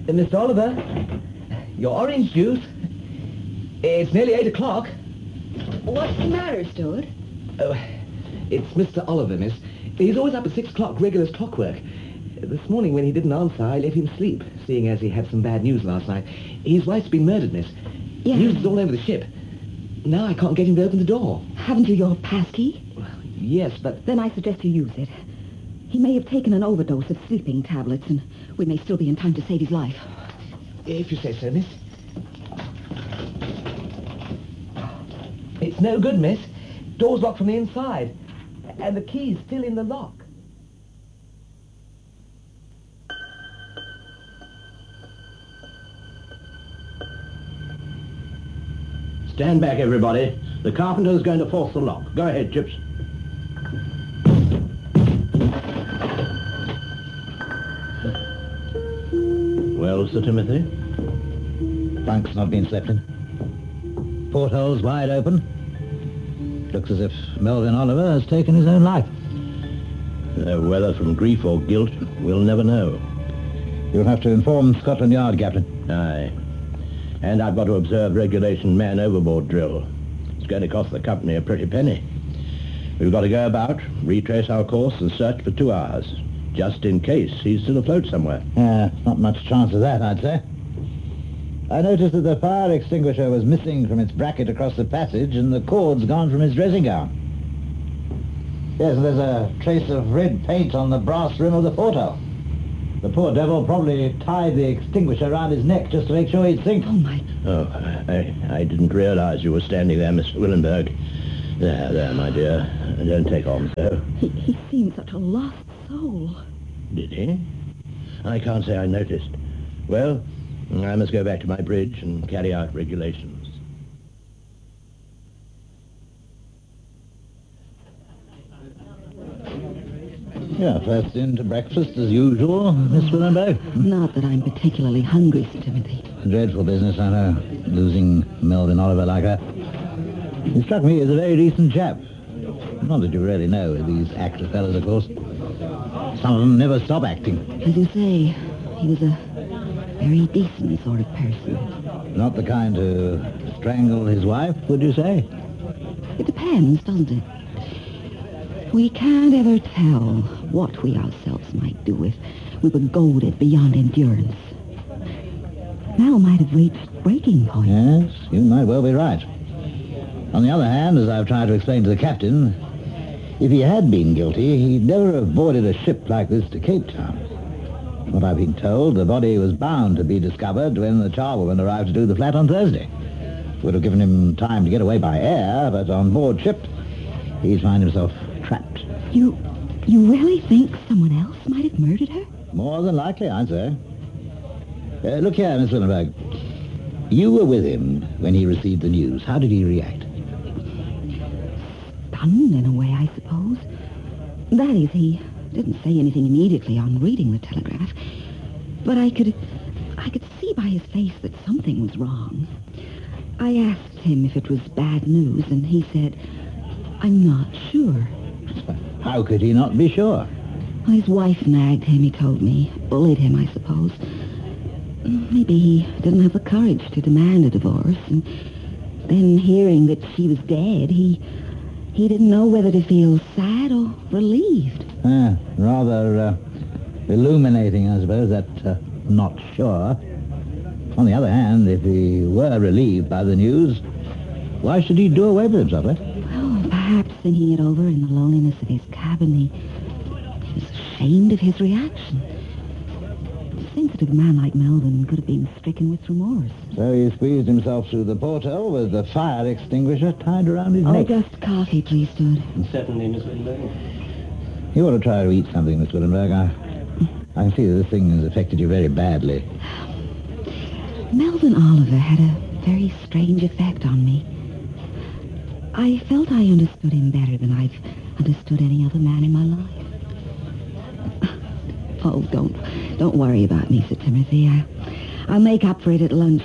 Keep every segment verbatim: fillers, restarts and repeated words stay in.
Uh, Mister Oliver, your orange juice. It's nearly eight o'clock. What's the matter, Stuart? Oh, it's Mister Oliver, miss. He's always up at six o'clock, regular as clockwork. This morning when he didn't answer, I let him sleep, seeing as he had some bad news last night. His wife's been murdered, miss. Yeah. News is all over the ship. Now I can't get him to open the door. Haven't you your passkey? Well, yes, but... Then I suggest you use it. He may have taken an overdose of sleeping tablets, and we may still be in time to save his life. If you say so, miss. It's no good, miss. Door's locked from the inside, and the key's still in the lock. Stand back, everybody. The carpenter's going to force the lock. Go ahead, Chips. Well, Sir Timothy? Bunk's not been slept in. Porthole's wide open. Looks as if Melvin Oliver has taken his own life. Uh, whether from grief or guilt, we'll never know. You'll have to inform Scotland Yard, Captain. Aye. And I've got to observe regulation man overboard drill. It's going to cost the company a pretty penny. We've got to go about, retrace our course, and search for two hours, just in case he's still afloat somewhere. Yeah, not much chance of that, I'd say. I noticed that the fire extinguisher was missing from its bracket across the passage, and the cord's gone from his dressing gown. Yes, and there's a trace of red paint on the brass rim of the porthole. The poor devil probably tied the extinguisher around his neck just to make sure he'd sink. Oh, my... Oh, I, I didn't realize you were standing there, Miss Willenberg. There, there, my dear. Don't take on so. He, he seemed such a lost soul. Did he? I can't say I noticed. Well, I must go back to my bridge and carry out regulations. Yeah, first in to breakfast as usual, Miss Willenberg. Not that I'm particularly hungry, Sir Timothy. A dreadful business, I know, losing Melvin Oliver like that. He struck me as a very decent chap. Not that you really know these actor fellas, of course. Some of them never stop acting. As you say, he was a very decent sort of person. Not the kind to strangle his wife, would you say? It depends, doesn't it? We can't ever tell what we ourselves might do if we were goaded beyond endurance. Mel might have reached breaking point. Yes, you might well be right. On the other hand, as I've tried to explain to the captain, if he had been guilty, he'd never have boarded a ship like this to Cape Town. What I've been told, the body was bound to be discovered when the charwoman arrived to do the flat on Thursday. Would have given him time to get away by air, but on board ship, he'd find himself trapped. You... you really think someone else might have murdered her? More than likely, I'd say. Uh, look here, Miss Willenberg. You were with him when he received the news. How did he react? Stunned, in a way, I suppose. That is, he didn't say anything immediately on reading the telegraph. But I could... I could see by his face that something was wrong. I asked him if it was bad news, and he said, "I'm not sure." How could he not be sure? His wife nagged him, he told me. Bullied him, I suppose. Maybe he didn't have the courage to demand a divorce, and then hearing that she was dead, he he didn't know whether to feel sad or relieved. Ah, rather uh, illuminating, I suppose, that uh, not sure. On the other hand, if he were relieved by the news, why should he do away with himself, eh? Well, perhaps thinking it over in the loneliness of his cabin, he, he was ashamed of his reaction. A sensitive man like Melvin could have been stricken with remorse. So he squeezed himself through the porthole with the fire extinguisher tied around his Oh, neck. just coffee, please, Stuart. Certainly, Miss Willenberg. You ought to try to eat something, Miss Willenberg. I, I can see that this thing has affected you very badly. Melvin Oliver had a very strange effect on me. I felt I understood him better than I've understood any other man in my life. Oh, don't, don't worry about me, Sir Timothy. I, I'll make up for it at lunch.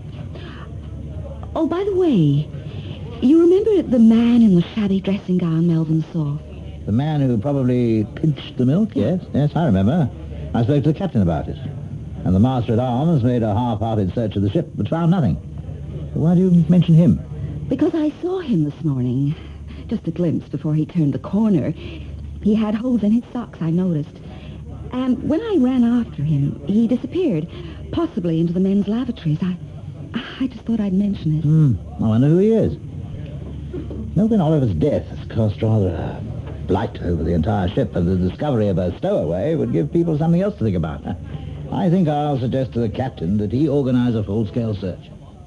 Oh, by the way, you remember the man in the shabby dressing gown Melvin saw? The man who probably pinched the milk, yes? Yes, I remember. I spoke to the captain about it. And the master-at-arms made a half-hearted search of the ship, but found nothing. Why do you mention him? Because I saw him this morning. Just a glimpse before he turned the corner. He had holes in his socks, I noticed. And when I ran after him, he disappeared, possibly into the men's lavatories. I I just thought I'd mention it. Hmm. I wonder who he is. Melvin Oliver's death has cast rather a blight over the entire ship, and the discovery of a stowaway would give people something else to think about. I think I'll suggest to the captain that he organize a full-scale search.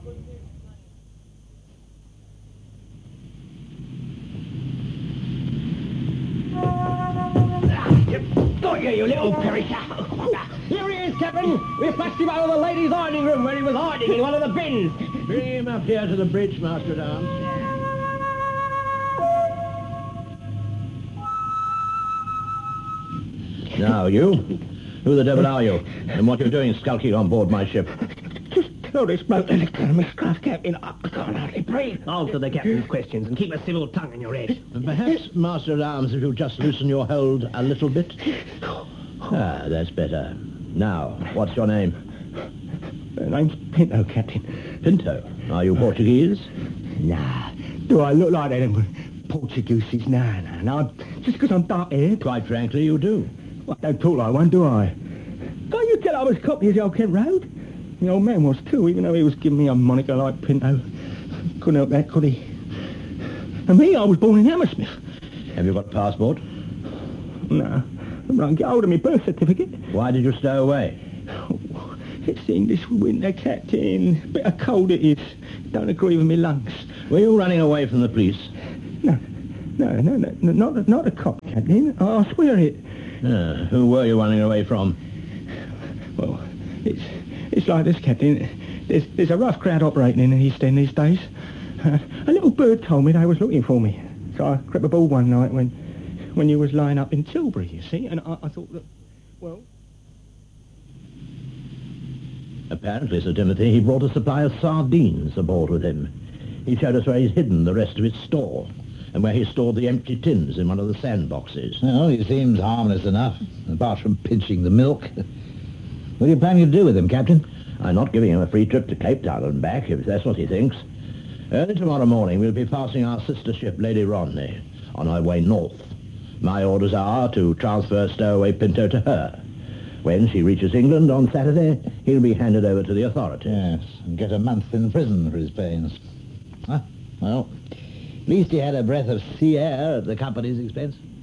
Got you, you little perisher. Here he is, Captain. We flashed him out of the ladies' ironing room where he was hiding in one of the bins. Bring him up here to the bridge, Master-at-Arms. Now, you. Who the devil are you? And what you're doing skulking on board my ship? Just tell this bloke the next time, Miss Craft, Captain. I can't hardly breathe. Answer the captain's questions and keep a civil tongue in your head. And perhaps, Master-at-Arms, if you'll just loosen your hold a little bit. Ah, that's better. Now, what's your name? My name's Pinto, Captain. Pinto. Are you Portuguese? Nah. Do I look like them Portuguese? Nah, nah, nah. Just because I'm dark-haired. Quite frankly, you do. Well, I don't talk like one, do I? Can't you tell I was cocky as the old Kent Road? The old man was too, even though he was giving me a moniker like Pinto. Couldn't help that, could he? And me, I was born in Hammersmith. Have you got a passport? No. I can get hold of my birth certificate. Why did you stow away? Oh, it's in this winter, Captain. Bit of cold it is. Don't agree with me lungs. Were you running away from the police? No. No, no, no, no not, not a cop, Captain. I swear it. Uh, who were you running away from? Well, it's it's like this, Captain. There's, there's a rough crowd operating in the East End these days. Uh, a little bird told me they was looking for me. So I crept aboard one night when when you was lying up in Tilbury, you see, and I, I thought that, well... Apparently, Sir Timothy, he brought a supply of sardines aboard with him. He showed us where he's hidden the rest of his store, and where he stored the empty tins in one of the sandboxes. Well, he seems harmless enough, apart from pinching the milk. What are you planning to do with him, Captain? I'm not giving him a free trip to Cape Town and back, if that's what he thinks. Early tomorrow morning, we'll be passing our sister ship, Lady Rodney, on her way north. My orders are to transfer Stowaway Pinto to her. When she reaches England on Saturday, he'll be handed over to the authorities. Yes, and get a month in prison for his pains. Huh? Well, at least he had a breath of sea air at the company's expense.